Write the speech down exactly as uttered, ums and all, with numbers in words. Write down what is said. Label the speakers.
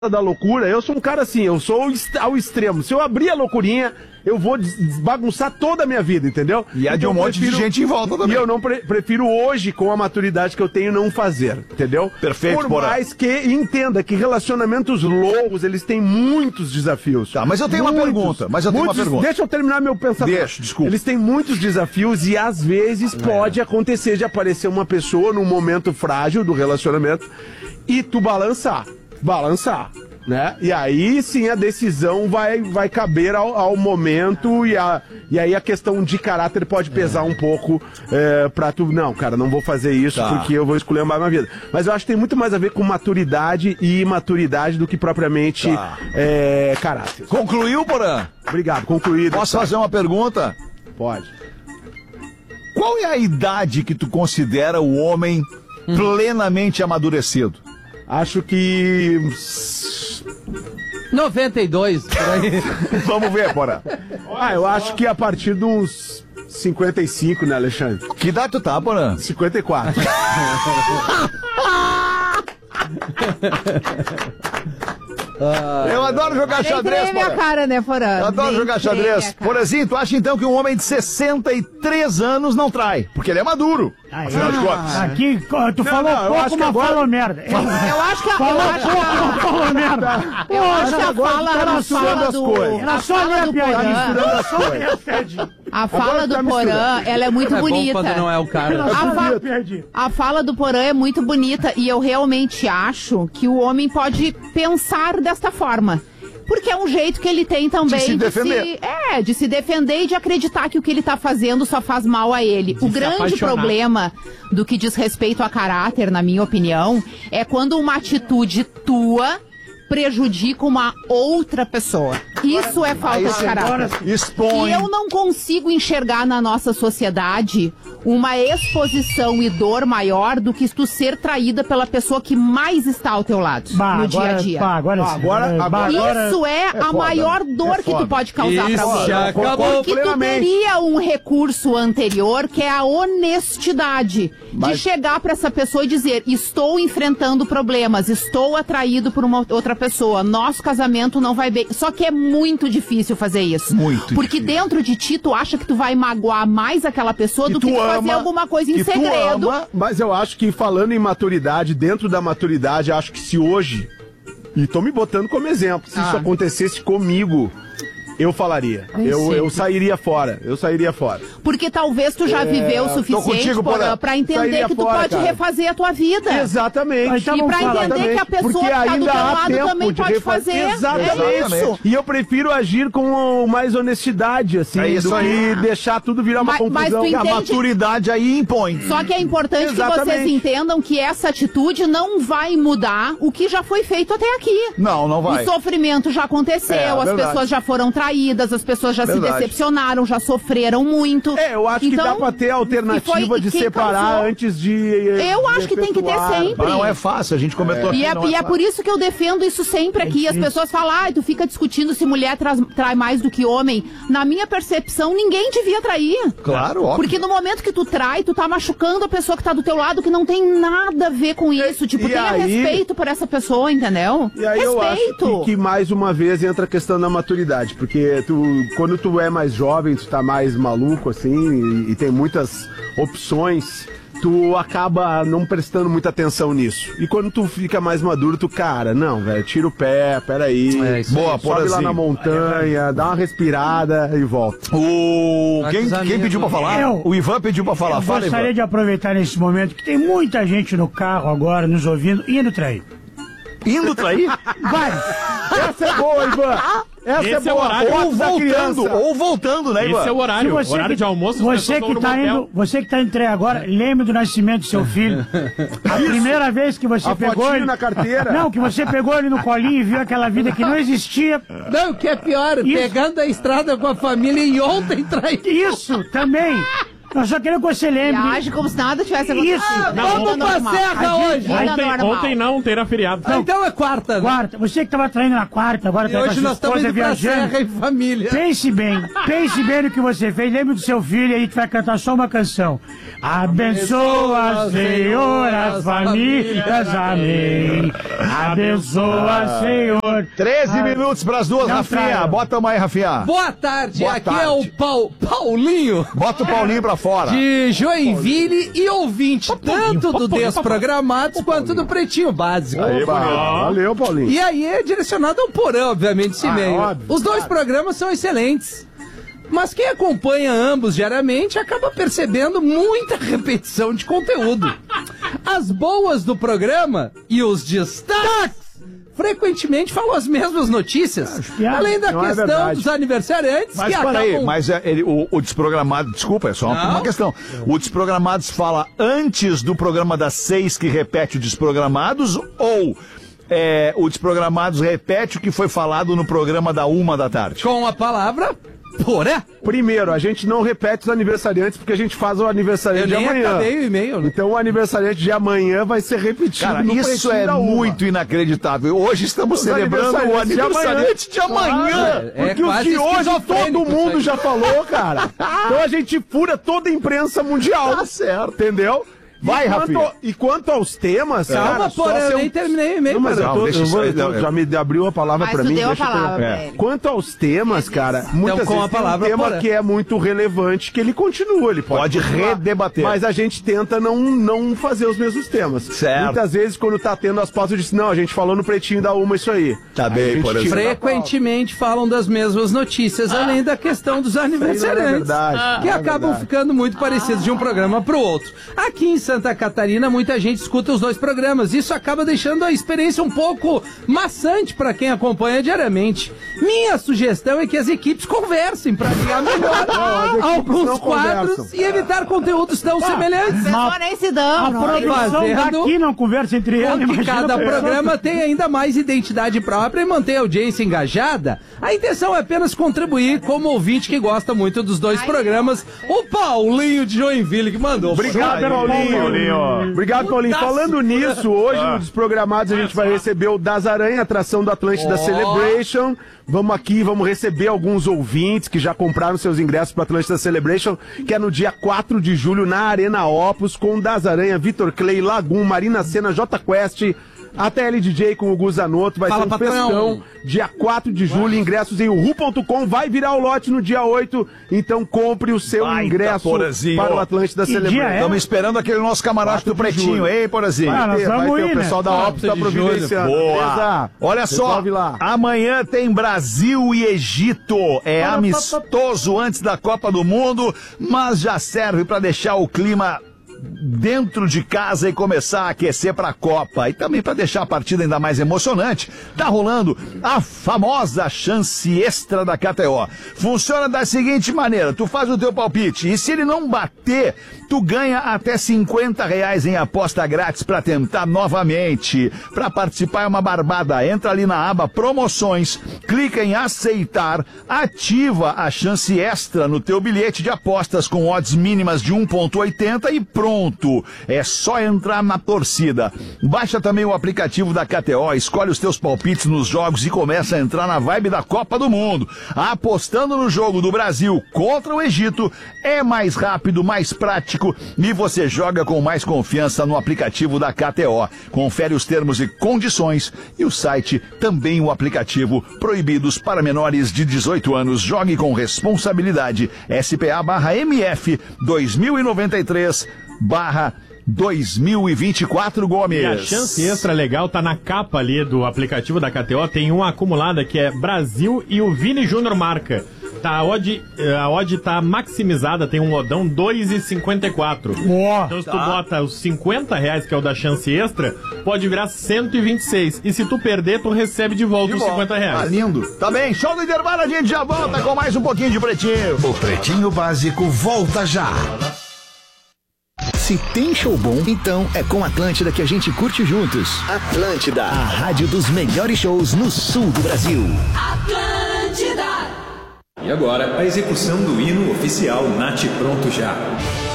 Speaker 1: da loucura, eu sou um cara assim, eu sou ao extremo. Se eu abrir a loucurinha, eu vou bagunçar toda a minha vida, entendeu?
Speaker 2: E é de um monte de gente em volta também.
Speaker 1: E eu não pre prefiro hoje, com a maturidade que eu tenho, não fazer, entendeu?
Speaker 2: Perfeito,
Speaker 1: Por
Speaker 2: Porã.
Speaker 1: mais que entenda que relacionamentos longos, eles têm muitos desafios.
Speaker 2: Tá, mas eu tenho
Speaker 1: muitos,
Speaker 2: uma pergunta, mas eu tenho
Speaker 1: muitos,
Speaker 2: uma pergunta.
Speaker 1: Deixa eu terminar meu pensamento.
Speaker 2: Deixa, desculpa.
Speaker 1: Eles têm muitos desafios e às vezes é. pode acontecer de aparecer uma pessoa num momento frágil do relacionamento e tu balançar, balançar. Né? E aí sim a decisão vai, vai caber ao, ao momento e, a, e aí a questão de caráter pode pesar é. um pouco é, pra tu, não, cara, não vou fazer isso tá. porque eu vou escolher mais minha vida. Mas eu acho que tem muito mais a ver com maturidade e imaturidade do que propriamente tá. é, caráter.
Speaker 2: Concluiu, Porã?
Speaker 1: Obrigado, concluído.
Speaker 2: Posso fazer uma pergunta?
Speaker 1: Pode.
Speaker 2: Qual é a idade que tu considera o homem hum. plenamente amadurecido?
Speaker 1: Acho que...
Speaker 3: noventa e dois, por aí.
Speaker 2: Vamos ver, Porã.
Speaker 1: Ah, eu acho que a partir de uns cinquenta e cinco, né, Alexandre?
Speaker 2: Que idade tu tá, Porã?
Speaker 1: cinquenta e quatro.
Speaker 2: Eu adoro jogar xadrez,
Speaker 4: Porã. minha cara, né, Porã?
Speaker 2: Eu adoro
Speaker 4: Nem
Speaker 2: jogar xadrez. Porazinho, tu acha então que um homem de sessenta e três anos não trai? Porque ele é maduro.
Speaker 5: Ah, ah, aqui, tu não, falou não, pouco, mas agora... falou merda.
Speaker 4: Eu, eu acho que a...
Speaker 5: Falou
Speaker 4: eu acho
Speaker 5: pouco,
Speaker 4: que a...
Speaker 5: falou merda.
Speaker 4: Eu acho que a fala,
Speaker 1: tá
Speaker 4: a fala do...
Speaker 5: Era só a minha piadinha.
Speaker 4: A fala do Porã, ela é muito
Speaker 3: é
Speaker 4: bonita.
Speaker 3: Bom quando não é o cara.
Speaker 4: A, fa... a fala do Porã é muito bonita e eu realmente acho que o homem pode pensar desta forma. Porque é um jeito que ele tem também
Speaker 2: de se defender.
Speaker 4: De se, é, de se defender e de acreditar que o que ele tá fazendo só faz mal a ele. De o grande problema do que diz respeito a caráter, na minha opinião, é quando uma atitude tua prejudica uma outra pessoa. Isso é falta de caráter.
Speaker 2: Expõe.
Speaker 4: E eu não consigo enxergar na nossa sociedade uma exposição e dor maior do que tu ser traída pela pessoa que mais está ao teu lado bah, no
Speaker 5: agora,
Speaker 4: dia a dia.
Speaker 5: Bah, agora,
Speaker 4: bah,
Speaker 5: agora,
Speaker 4: agora, Isso é, é a foda, maior dor é que tu pode causar pra alguém. Porque tu teria um recurso anterior que é a honestidade. Mas... de chegar pra essa pessoa e dizer, estou enfrentando problemas, estou atraído por uma outra pessoa, nosso casamento não vai bem. Só que é muito difícil fazer isso.
Speaker 2: Muito
Speaker 4: Porque
Speaker 2: difícil.
Speaker 4: Dentro de ti, tu acha que tu vai magoar mais aquela pessoa
Speaker 1: que
Speaker 4: do que tu
Speaker 1: ama,
Speaker 4: fazer alguma coisa em
Speaker 1: que
Speaker 4: segredo.
Speaker 1: Tu ama, mas eu acho que falando em maturidade, dentro da maturidade, acho que se hoje, e tô me botando como exemplo, se ah. isso acontecesse comigo, eu falaria. Eu, eu sairia fora. Eu sairia fora.
Speaker 4: Porque talvez tu já é, viveu o suficiente contigo, pra, pra entender que tu fora, pode cara. refazer a tua vida.
Speaker 1: Exatamente.
Speaker 4: E pra entender exatamente. que a pessoa
Speaker 1: Porque
Speaker 4: que tá do teu lado também pode fazer.
Speaker 1: Exatamente. É isso. E eu prefiro agir com mais honestidade, assim, é isso do aí. que deixar tudo virar uma
Speaker 4: mas,
Speaker 1: confusão.
Speaker 4: Mas
Speaker 2: a maturidade aí impõe.
Speaker 4: Só que é importante exatamente. que vocês entendam que essa atitude não vai mudar o que já foi feito até aqui.
Speaker 2: Não, não vai.
Speaker 4: O sofrimento já aconteceu, é, as verdade. pessoas já foram traídas, as pessoas já Verdade. se decepcionaram, já sofreram muito.
Speaker 1: É, eu acho então, que dá pra ter a alternativa foi, de separar causou? antes de...
Speaker 4: Eu acho que tem que ter sempre.
Speaker 2: Não é fácil, a gente comentou
Speaker 4: é. aqui, E, é,
Speaker 2: não
Speaker 4: e
Speaker 2: é,
Speaker 4: é por isso que eu defendo isso sempre aqui. As pessoas falam, ah, tu fica discutindo se mulher traz, trai mais do que homem. Na minha percepção, ninguém devia trair.
Speaker 2: Claro, óbvio.
Speaker 4: Porque no momento que tu trai, tu tá machucando a pessoa que tá do teu lado, que não tem nada a ver com isso. Tipo, e tenha aí, respeito por essa pessoa, entendeu?
Speaker 1: E aí
Speaker 4: respeito.
Speaker 1: eu acho que, que mais uma vez entra a questão da maturidade. Porque tu... Quando tu é mais jovem, tu tá mais maluco, assim, e, e tem muitas opções, tu acaba não prestando muita atenção nisso. E quando tu fica mais maduro, tu, cara, não, velho, tira o pé, peraí,
Speaker 2: é, boa,
Speaker 1: sobe lá na montanha, dá uma respirada e volta.
Speaker 2: O... Quem, quem pediu pra falar?
Speaker 5: Eu,
Speaker 2: o Ivan pediu pra falar.
Speaker 5: Eu
Speaker 2: Fala,
Speaker 5: gostaria
Speaker 2: Ivan.
Speaker 5: de aproveitar nesse momento que tem muita gente no carro agora, nos ouvindo, indo trair.
Speaker 2: Indo trair?
Speaker 5: Vai!
Speaker 1: Essa é boa, Ivan! Essa
Speaker 6: Esse
Speaker 1: é boa,
Speaker 6: é o horário.
Speaker 2: Ou voltando, ou voltando, né, Ivan?
Speaker 6: Esse é o horário,
Speaker 5: você
Speaker 6: horário
Speaker 5: que,
Speaker 6: de almoço.
Speaker 5: Você que, tá indo, você que tá indo trair agora, lembre do nascimento do seu filho. A primeira vez que você
Speaker 1: a
Speaker 5: pegou ele...
Speaker 1: na carteira.
Speaker 5: Não, que você pegou ele no colinho e viu aquela vida que não existia.
Speaker 3: Não, que é pior, Isso. pegando a estrada com a família e ontem trair.
Speaker 5: Isso, também. Eu só quero que você
Speaker 4: E
Speaker 5: lembre.
Speaker 4: age como se nada tivesse acontecido.
Speaker 5: Isso.
Speaker 4: Ah,
Speaker 3: Não,
Speaker 4: vida
Speaker 3: vamos pra
Speaker 4: normal.
Speaker 3: serra hoje.
Speaker 4: Vida
Speaker 6: Ontem,
Speaker 4: normal.
Speaker 6: ontem não, terá feriado.
Speaker 3: Ah, então é quarta, né?
Speaker 5: Quarta, você que tava traindo na quarta, agora
Speaker 3: E
Speaker 5: tá com a
Speaker 3: hoje
Speaker 5: sua
Speaker 3: nós estamos
Speaker 5: esposa
Speaker 3: indo pra
Speaker 5: viajando.
Speaker 3: serra em família.
Speaker 5: Pense bem, pense bem no que você fez. Lembre do seu filho e a gente vai cantar só uma canção. Abençoa, Senhor, as famílias, amém. Abençoa, Senhor.
Speaker 2: treze
Speaker 5: Ah,
Speaker 2: minutos pras duas,
Speaker 5: não
Speaker 2: Rafinha.
Speaker 5: traia.
Speaker 2: Bota uma aí, Rafinha.
Speaker 3: Boa tarde,
Speaker 2: Boa
Speaker 3: aqui
Speaker 2: tarde.
Speaker 3: é o Pau- Paulinho
Speaker 2: Bota o Paulinho pra fora.
Speaker 3: de Joinville e ouvinte tanto do Desprogramados quanto do Pretinho Básico.
Speaker 2: Aí,
Speaker 1: Opa,
Speaker 2: bonito.
Speaker 1: valeu, Paulinho.
Speaker 3: E aí é direcionado ao Porã, obviamente, esse
Speaker 1: Ah,
Speaker 3: e-mail.
Speaker 1: óbvio,
Speaker 3: Os dois programas são excelentes. Mas quem acompanha ambos diariamente acaba percebendo muita repetição de conteúdo. As boas do programa e os destaques frequentemente falam as mesmas notícias.
Speaker 5: piadas.
Speaker 3: Além da
Speaker 1: Não é
Speaker 3: questão
Speaker 1: verdade.
Speaker 3: dos aniversariantes
Speaker 2: Mas
Speaker 3: que
Speaker 2: peraí,
Speaker 3: acabam...
Speaker 2: mas é, ele, o, o desprogramado, desculpa, é só uma,
Speaker 3: Não.
Speaker 2: uma questão. O Desprogramados fala antes do programa das seis que repete o Desprogramados ou é, o Desprogramados repete o que foi falado no programa da uma da tarde?
Speaker 3: Com a palavra Porã.
Speaker 1: Primeiro, a gente não repete os aniversariantes porque a gente faz o
Speaker 3: Eu
Speaker 1: aniversariante de
Speaker 3: nem
Speaker 1: amanhã.
Speaker 3: acabei o e-mail, né?
Speaker 1: Então o aniversariante de amanhã vai ser repetido.
Speaker 2: Cara,
Speaker 1: no
Speaker 2: isso
Speaker 1: Pretinho
Speaker 2: é
Speaker 1: da Uma.
Speaker 2: muito inacreditável. Hoje estamos
Speaker 1: Os
Speaker 2: celebrando o
Speaker 1: aniversariantes de
Speaker 2: aniversariante de amanhã.
Speaker 1: Claro,
Speaker 3: É
Speaker 1: porque os
Speaker 3: quase
Speaker 1: de hoje
Speaker 3: esquizofrênico
Speaker 1: todo mundo
Speaker 3: isso aí.
Speaker 1: já falou, cara. Então a gente fura toda a imprensa mundial.
Speaker 2: Tá certo.
Speaker 1: Entendeu?
Speaker 2: Vai,
Speaker 1: e quanto,
Speaker 2: Rafinha.
Speaker 1: E quanto aos temas,
Speaker 3: Calma,
Speaker 1: cara, só
Speaker 3: Porã,
Speaker 1: se
Speaker 3: eu
Speaker 1: eu-
Speaker 3: nem terminei o e-mail,
Speaker 1: Não, mas eu,
Speaker 3: Porã.
Speaker 1: tô,
Speaker 2: Não, deixa
Speaker 1: eu
Speaker 2: isso
Speaker 1: vou,
Speaker 2: aí,
Speaker 1: eu tô-
Speaker 2: não,
Speaker 1: já me abriu a palavra
Speaker 4: Mas
Speaker 1: pra
Speaker 4: tu
Speaker 1: mim.
Speaker 4: deu a
Speaker 1: deixa eu
Speaker 4: palavra
Speaker 1: terminar.
Speaker 4: pra ele.
Speaker 1: Quanto aos temas, cara, muitas
Speaker 3: com a
Speaker 1: vezes tem
Speaker 3: palavra,
Speaker 1: um tema
Speaker 3: Porã.
Speaker 1: que é muito relevante, que ele continua, ele pode,
Speaker 2: Pode
Speaker 1: continuar,
Speaker 2: redebater.
Speaker 1: Mas a gente tenta não, não fazer os mesmos temas.
Speaker 2: Certo.
Speaker 1: Muitas vezes, quando tá tendo as pautas, eu disse, não, a gente falou no Pretinho da Uma isso aí.
Speaker 2: Tá
Speaker 1: Aí
Speaker 2: bem,
Speaker 1: a gente
Speaker 2: por
Speaker 1: tira
Speaker 2: exemplo.
Speaker 1: da pauta.
Speaker 3: Frequentemente falam das mesmas notícias, além da questão dos aniversariantes,
Speaker 1: verdade,
Speaker 3: que
Speaker 1: não é
Speaker 3: acabam
Speaker 1: verdade.
Speaker 3: ficando muito parecidos de um programa para o outro. Aqui em Santa Catarina, muita gente escuta os dois programas. Isso acaba deixando a experiência um pouco maçante para quem acompanha diariamente. Minha sugestão é que as equipes conversem para criar melhor
Speaker 1: as equipes
Speaker 3: alguns
Speaker 1: não
Speaker 3: quadros
Speaker 1: conversam.
Speaker 3: e evitar conteúdos tão semelhantes.
Speaker 4: Pessoal, nem se
Speaker 5: A
Speaker 4: dão. não.
Speaker 5: produção
Speaker 3: fazendo
Speaker 5: daqui não conversa entre eles.
Speaker 3: Com que
Speaker 5: imagina
Speaker 3: cada
Speaker 5: a pessoa.
Speaker 3: programa tem ainda mais identidade própria e manter a audiência engajada, a intenção é apenas contribuir como ouvinte que gosta muito dos dois programas, o Paulinho de Joinville que mandou.
Speaker 1: Obrigado,
Speaker 2: Aí,
Speaker 1: Paulinho.
Speaker 2: Paulinho.
Speaker 1: Obrigado, Paulinho.
Speaker 3: Putaço.
Speaker 1: Falando nisso, hoje nos Desprogramados a gente vai receber o Das Aranha, atração do Atlântida
Speaker 3: Ó.
Speaker 1: Celebration. Vamos aqui, vamos receber alguns ouvintes que já compraram seus ingressos para Atlântida Celebration, que é no dia quatro de julho na Arena Opus, com Das Aranha, Vitor Clay, Lagum, Marina Sena, J Quest, até L D J com o Guzanoto. Vai
Speaker 3: Fala,
Speaker 1: ser um
Speaker 3: patrão.
Speaker 1: festão. Dia quatro de julho, ingressos em uhu ponto com. Vai virar o lote no dia oito, então compre o seu
Speaker 2: Baita,
Speaker 1: ingresso
Speaker 2: Porazinho.
Speaker 1: para o Atlântida
Speaker 5: Que dia
Speaker 1: Celebration.
Speaker 5: é?
Speaker 2: Estamos esperando aquele nosso camarote do
Speaker 1: quatro de
Speaker 2: Pretinho,
Speaker 1: julho.
Speaker 2: hein, Porazinho?
Speaker 5: Ah, nós
Speaker 1: Vai ter,
Speaker 5: vamos
Speaker 1: vai ter,
Speaker 5: ir,
Speaker 1: o
Speaker 5: né?
Speaker 1: pessoal da Opus tá
Speaker 3: quatro de julho.
Speaker 1: providenciando.
Speaker 2: Boa.
Speaker 1: Beleza?
Speaker 2: Olha só,
Speaker 1: Resolve lá.
Speaker 2: amanhã tem Brasil e Egito. É amistoso antes da Copa do Mundo, mas já serve para deixar o clima dentro de casa e começar a aquecer para a Copa. E também para deixar a partida ainda mais emocionante, tá rolando a famosa chance extra da K T O. Funciona da seguinte maneira, tu faz o teu palpite e se ele não bater, tu ganha até cinquenta reais em aposta grátis para tentar novamente. Para participar é uma barbada. Entra ali na aba promoções, clica em aceitar, ativa a chance extra no teu bilhete de apostas com odds mínimas de um ponto oitenta e pronto. É só entrar na torcida. Baixa também o aplicativo da K T O, escolhe os teus palpites nos jogos e começa a entrar na vibe da Copa do Mundo. Apostando no jogo do Brasil contra o Egito é mais rápido, mais prático e você joga com mais confiança no aplicativo da K T O. Confere os termos e condições e o site, também o aplicativo, proibidos para menores de dezoito anos. Jogue com responsabilidade. S P A barra M F dois mil e noventa e três barra dois mil e vinte e quatro, Gomes.
Speaker 6: E a chance extra legal tá na capa ali do aplicativo da K T O. Tem uma acumulada que é Brasil e o Vini Júnior marca. Tá, a odd, a odd tá maximizada, tem um odão dois e cinquenta e quatro.
Speaker 5: Ó,
Speaker 6: Então se tu bota os cinquenta reais, que é o da chance extra, pode virar cento e vinte e seis. E se tu perder, tu recebe de volta os cinquenta
Speaker 2: Tá
Speaker 6: reais.
Speaker 2: lindo. Tá bem, show do intervalo, a gente já volta com mais um pouquinho de Pretinho.
Speaker 7: O Pretinho Básico volta já. Se tem show bom, então é com Atlântida que a gente curte juntos. Atlântida, a rádio dos melhores shows no sul do Brasil.
Speaker 8: Atlântida. E agora, a execução do hino oficial Nath Pronto Já.